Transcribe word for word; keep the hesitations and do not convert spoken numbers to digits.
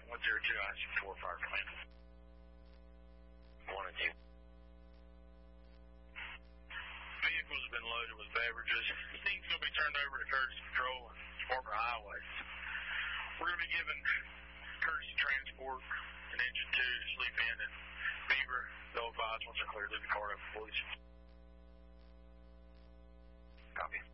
one zero two, I C four, fire command. One and two. Vehicles have been loaded with beverages. Things going to be turned over to Courtesy Patrol and Department of Highways. We're going to be giving Courtesy Transport and Engine two to sleep in, and Beaver, they'll advise once they're clear, leave the car up, please. Copy.